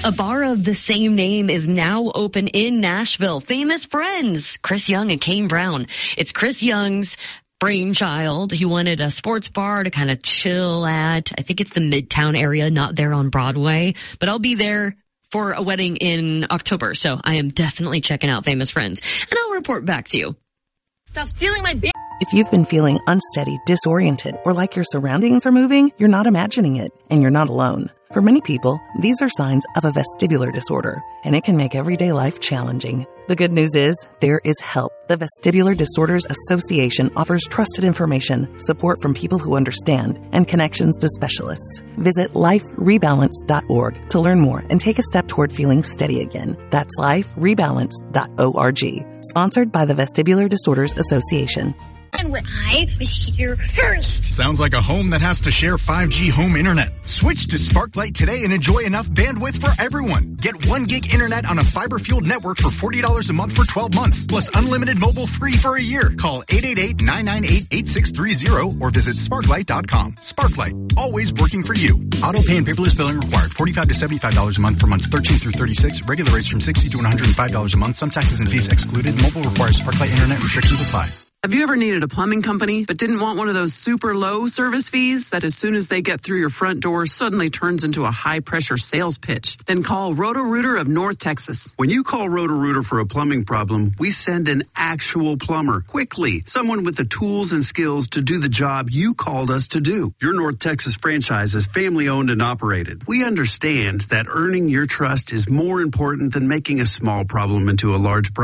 A bar of the same name is now open in Nashville. Famous Friends, Chris Young and Kane Brown. It's Chris Young's brainchild. He wanted a sports bar to kind of chill at. I think it's the Midtown area, not there on Broadway. But I'll be there for a wedding in October, so I am definitely checking out Famous Friends. And I'll report back to you. Stop stealing my beer. If you've been feeling unsteady, disoriented, or like your surroundings are moving, you're not imagining it, and you're not alone. For many people, these are signs of a vestibular disorder, and it can make everyday life challenging. The good news is, there is help. The Vestibular Disorders Association offers trusted information, support from people who understand, and connections to specialists. Visit liferebalance.org to learn more and take a step toward feeling steady again. That's liferebalance.org. Sponsored by the Vestibular Disorders Association. And when I was here first. Sounds like a home that has to share 5G home internet. Switch to Sparklight today and enjoy enough bandwidth for everyone. Get 1 gig internet on a fiber-fueled network for $40 a month for 12 months, plus unlimited mobile free for a year. Call 888-998-8630 or visit sparklight.com. Sparklight, always working for you. Auto pay and paperless billing required. $45 to $75 a month for months 13 through 36. Regular rates from $60 to $105 a month. Some taxes and fees excluded. Mobile requires Sparklight internet. Restrictions apply. Have you ever needed a plumbing company but didn't want one of those super low service fees that as soon as they get through your front door suddenly turns into a high-pressure sales pitch? Then call Roto-Rooter of North Texas. When you call Roto-Rooter for a plumbing problem, we send an actual plumber quickly, someone with the tools and skills to do the job you called us to do. Your North Texas franchise is family-owned and operated. We understand that earning your trust is more important than making a small problem into a large problem.